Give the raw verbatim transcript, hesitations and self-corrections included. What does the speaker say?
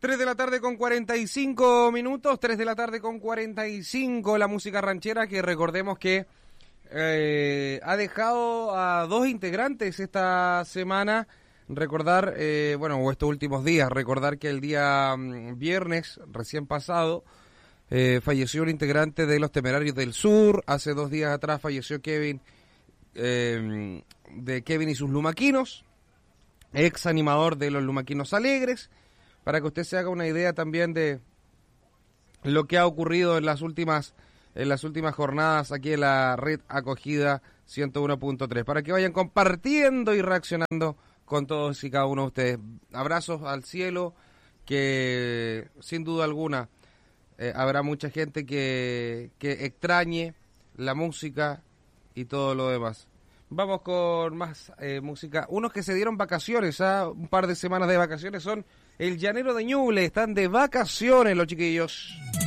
tres de la tarde con cuarenta y cinco minutos, tres de la tarde con cuarenta y cinco, la música ranchera que recordemos que eh, ha dejado a dos integrantes esta semana. Recordar, eh, bueno, o estos últimos días, recordar que el día mm, viernes recién pasado eh, falleció un integrante de los Temerarios del Sur. Hace dos días atrás falleció Kevin, eh, de Kevin y sus Lumaquinos, ex animador de los Lumaquinos Alegres, para que usted se haga una idea también de lo que ha ocurrido en las últimas en las últimas jornadas aquí en la red acogida ciento uno punto tres, para que vayan compartiendo y reaccionando con todos y cada uno de ustedes. Abrazos al cielo, que sin duda alguna eh, habrá mucha gente que, que extrañe la música y todo lo demás. Vamos con más eh, música. Unos que se dieron vacaciones, ¿ah? Un par de semanas de vacaciones, son el Llanero de Ñuble. Están de vacaciones los chiquillos.